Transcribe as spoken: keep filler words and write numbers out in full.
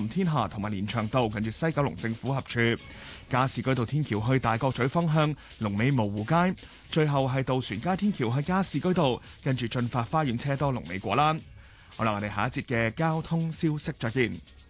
天下同埋連翔道近住西九龍政府合署，加士居道天橋去大角咀方向，龍尾蕪湖街，最後係渡船街天橋去加士居道，跟住進發花園車多龍尾果欄。好啦，我哋下一節嘅交通消息再見。